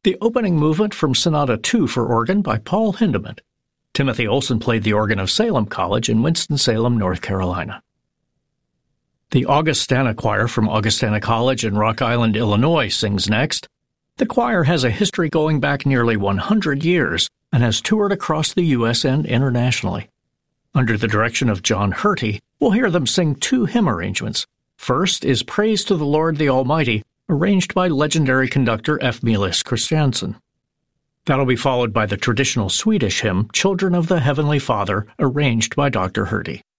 The opening movement from Sonata 2 for organ by Paul Hindemith. Timothy Olson played the organ of Salem College in Winston-Salem, North Carolina. The Augustana Choir from Augustana College in Rock Island, Illinois sings next. The choir has a history going back nearly 100 years and has toured across the U.S. and internationally. Under the direction of John Hurty, we'll hear them sing two hymn arrangements. First is Praise to the Lord the Almighty, arranged by legendary conductor F. Miles Christiansen. That'll be followed by the traditional Swedish hymn, Children of the Heavenly Father, arranged by Dr. Hurty.